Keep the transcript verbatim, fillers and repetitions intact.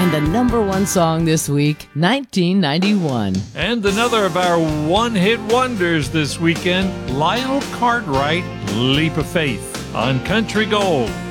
And the number one song this week, nineteen ninety-one. And another of our one-hit wonders this weekend, Lyle Cartwright, Leap of Faith on Country Gold.